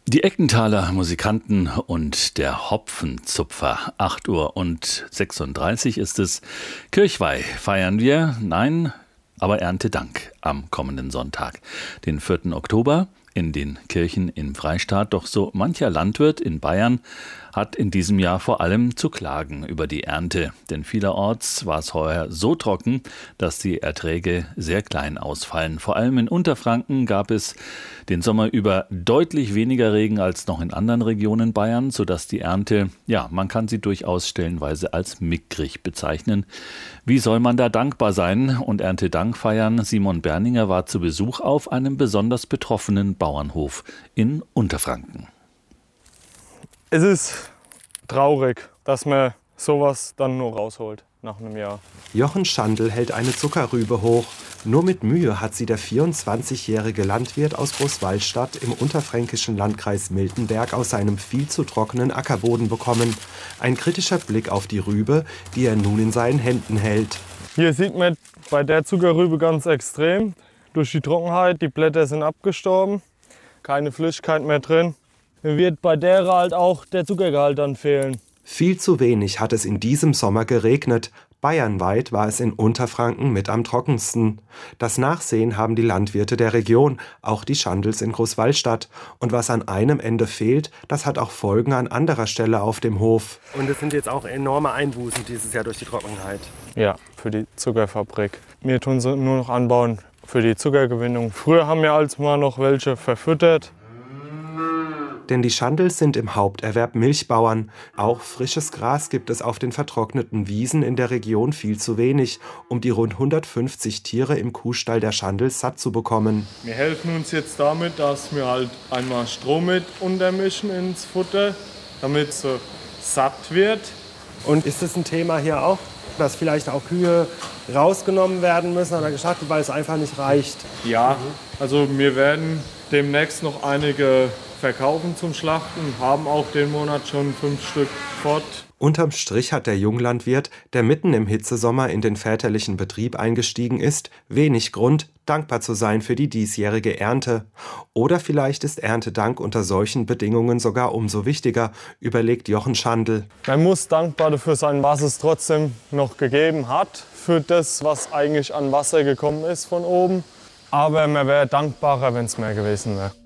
Die Eckenthaler Musikanten und der Hopfenzupfer. 8:36 Uhr ist es. Kirchweih feiern wir. Nein, aber Erntedank am kommenden Sonntag, den 4. Oktober. In den Kirchen im Freistaat. Doch so mancher Landwirt in Bayern hat in diesem Jahr vor allem zu klagen über die Ernte. Denn vielerorts war es heuer so trocken, dass die Erträge sehr klein ausfallen. Vor allem in Unterfranken gab es den Sommer über deutlich weniger Regen als noch in anderen Regionen Bayerns, sodass die Ernte, man kann sie durchaus stellenweise als mickrig bezeichnen. Wie soll man da dankbar sein und Erntedank feiern? Simon Berninger war zu Besuch auf einem besonders betroffenen Bauernhof in Unterfranken. Es ist traurig, dass man sowas dann nur rausholt nach einem Jahr. Jochen Schandl hält eine Zuckerrübe hoch. Nur mit Mühe hat sie der 24-jährige Landwirt aus Großwallstadt im unterfränkischen Landkreis Miltenberg aus seinem viel zu trockenen Ackerboden bekommen. Ein kritischer Blick auf die Rübe, die er nun in seinen Händen hält. Hier sieht man bei der Zuckerrübe ganz extrem. Durch die Trockenheit, die Blätter sind abgestorben, keine Flüssigkeit mehr drin. Mir wird bei der halt auch der Zuckergehalt dann fehlen. Viel zu wenig hat es in diesem Sommer geregnet. Bayernweit war es in Unterfranken mit am trockensten. Das Nachsehen haben die Landwirte der Region, auch die Schandls in Großwallstadt. Und was an einem Ende fehlt, das hat auch Folgen an anderer Stelle auf dem Hof. Und es sind jetzt auch enorme Einbußen dieses Jahr durch die Trockenheit. Ja, für die Zuckerfabrik. Wir tun sie nur noch anbauen für die Zuckergewinnung. Früher haben wir als mal noch welche verfüttert. Denn die Schandls sind im Haupterwerb Milchbauern. Auch frisches Gras gibt es auf den vertrockneten Wiesen in der Region viel zu wenig, um die rund 150 Tiere im Kuhstall der Schandls satt zu bekommen. Wir helfen uns jetzt damit, dass wir halt einmal Stroh mit untermischen ins Futter, damit es satt wird. Und ist das ein Thema hier auch, dass vielleicht auch Kühe rausgenommen werden müssen oder geschlachtet, weil es einfach nicht reicht? Ja, also wir werden demnächst noch einige verkaufen zum Schlachten, haben auch den Monat schon 5 Stück fort. Unterm Strich hat der Junglandwirt, der mitten im Hitzesommer in den väterlichen Betrieb eingestiegen ist, wenig Grund, dankbar zu sein für die diesjährige Ernte. Oder vielleicht ist Erntedank unter solchen Bedingungen sogar umso wichtiger, überlegt Jochen Schandl. Man muss dankbar dafür sein, was es trotzdem noch gegeben hat, für das, was eigentlich an Wasser gekommen ist von oben. Aber man wäre dankbarer, wenn es mehr gewesen wäre.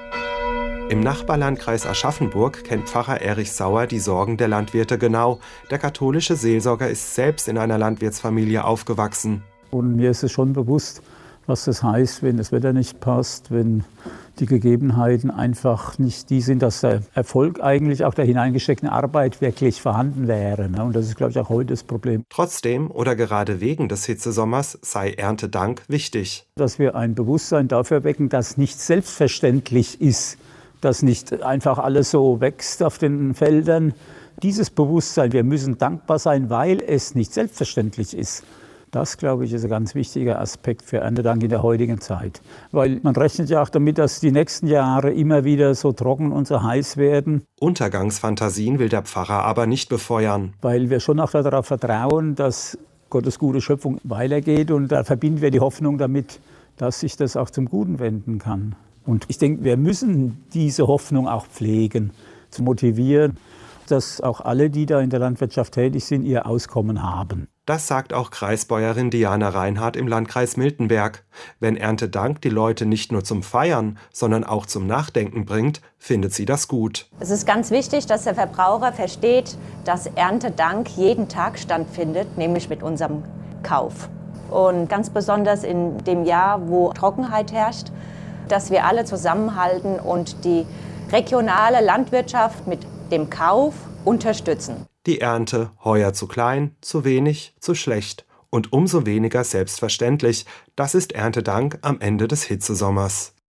Im Nachbarlandkreis Aschaffenburg kennt Pfarrer Erich Sauer die Sorgen der Landwirte genau. Der katholische Seelsorger ist selbst in einer Landwirtsfamilie aufgewachsen. Und mir ist es schon bewusst, was das heißt, wenn das Wetter nicht passt, wenn die Gegebenheiten einfach nicht die sind, dass der Erfolg eigentlich auch der hineingesteckten Arbeit wirklich vorhanden wäre. Und das ist, glaube ich, auch heute das Problem. Trotzdem oder gerade wegen des Hitzesommers sei Erntedank wichtig. Dass wir ein Bewusstsein dafür wecken, dass nicht selbstverständlich ist, dass nicht einfach alles so wächst auf den Feldern. Dieses Bewusstsein, wir müssen dankbar sein, weil es nicht selbstverständlich ist. Das, glaube ich, ist ein ganz wichtiger Aspekt für Erntedank in der heutigen Zeit. Weil man rechnet ja auch damit, dass die nächsten Jahre immer wieder so trocken und so heiß werden. Untergangsfantasien will der Pfarrer aber nicht befeuern. Weil wir schon auch darauf vertrauen, dass Gottes gute Schöpfung weitergeht. Und da verbinden wir die Hoffnung damit, dass sich das auch zum Guten wenden kann. Und ich denke, wir müssen diese Hoffnung auch pflegen, zu motivieren, dass auch alle, die da in der Landwirtschaft tätig sind, ihr Auskommen haben. Das sagt auch Kreisbäuerin Diana Reinhardt im Landkreis Miltenberg. Wenn Erntedank die Leute nicht nur zum Feiern, sondern auch zum Nachdenken bringt, findet sie das gut. Es ist ganz wichtig, dass der Verbraucher versteht, dass Erntedank jeden Tag stattfindet, nämlich mit unserem Kauf. Und ganz besonders in dem Jahr, wo Trockenheit herrscht, dass wir alle zusammenhalten und die regionale Landwirtschaft mit dem Kauf unterstützen. Die Ernte heuer zu klein, zu wenig, zu schlecht und umso weniger selbstverständlich. Das ist Erntedank am Ende des Hitzesommers.